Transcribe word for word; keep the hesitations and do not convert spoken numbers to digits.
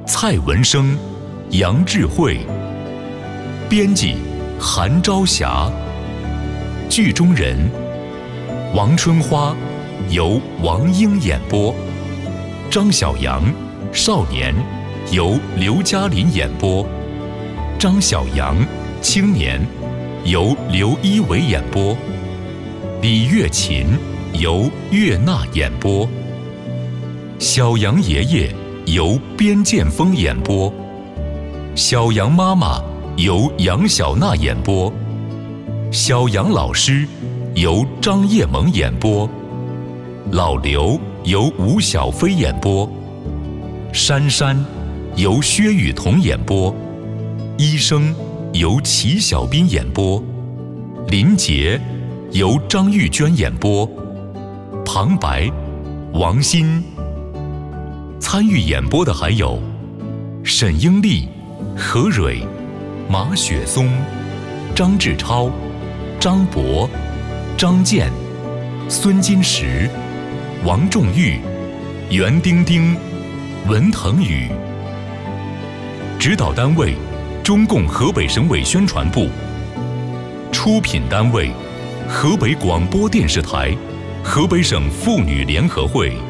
蔡文生、杨智慧，编辑韩朝霞，剧中人王春花由王英演播，张小阳少年由刘嘉林演播，张小阳青年由刘一伟演播，李月琴由岳娜演播，小杨爷爷由边剑锋演播，小杨妈妈由杨小娜演播，小杨老师由张叶萌演播，老刘由吴小飞演播，珊珊由薛雨桐演播，医生由齐小斌演播，林杰由张玉娟演播，旁白王鑫。参与演播的还有沈英丽、何蕊、马雪松、张志超、张博、张健、孙金石、王仲玉、袁丁丁、文腾宇。指导单位中共河北省委宣传部。出品单位河北广播电视台、河北省妇女联合会。